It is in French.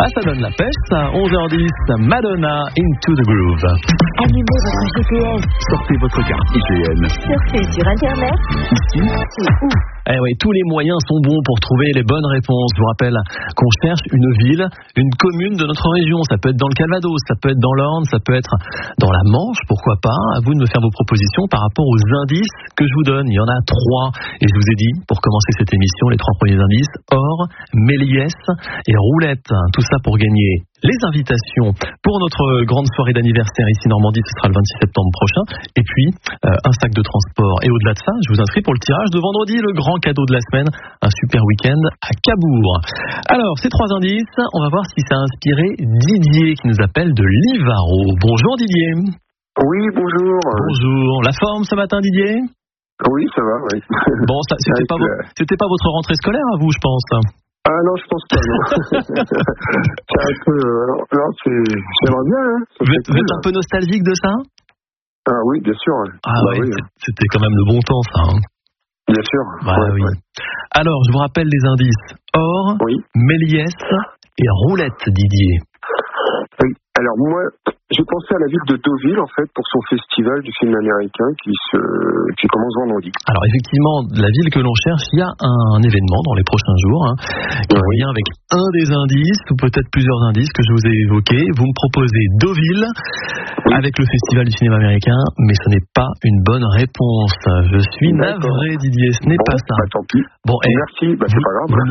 Ça donne la pêche, ça. 11h10, Madonna, Into the Groove. Allumez votre GPS. Sortez votre carte IGN. Surfez sur Internet. Ici, C'est où? Eh oui, tous les moyens sont bons pour trouver les bonnes réponses. Je vous rappelle qu'on cherche une ville, une commune de notre région. Ça peut être dans le Calvados, ça peut être dans l'Orne, ça peut être dans la Manche, pourquoi pas. À vous de me faire vos propositions par rapport aux indices que je vous donne. Il y en a 3. Et je vous ai dit, pour commencer cette émission, les 3 premiers indices, Or, Méliès et Roulette. Tout ça pour gagner les invitations pour notre grande soirée d'anniversaire ici Normandie, ce sera le 26 septembre prochain. Et puis, un sac de transport. Et au-delà de ça, je vous inscris pour le tirage de vendredi, le grand cadeau de la semaine, un super week-end à Cabourg. Alors, ces 3 indices, on va voir si ça a inspiré Didier qui nous appelle de Livaro. Bonjour Didier. Oui, bonjour. Bonjour. La forme ce matin Didier? Oui, ça va, oui. Bon, c'était pas votre rentrée scolaire à vous, je pense. Ah non, je pense pas, non. C'est un peu... non, j'aimerais bien, hein. Vous êtes un peu nostalgique de ça? Ah oui, bien sûr. Ah bah oui, c'était quand même le bon temps, ça. Hein. Bien sûr. Bah oui. Alors, je vous rappelle les indices. Or, Méliès et Roulette, Didier. Oui. Alors moi, j'ai pensé à la ville de Deauville, en fait, pour son festival du film américain qui commence vendredi. Alors effectivement, la ville que l'on cherche, il y a un événement dans les prochains jours, qui est en lien avec un des indices, ou peut-être plusieurs indices que je vous ai évoqués. Vous me proposez Deauville, avec le festival du cinéma américain, mais ce n'est pas une bonne réponse. Je suis navré, Didier, ce n'est pas ça. Bah, tant pis. Bon, merci, c'est pas grave.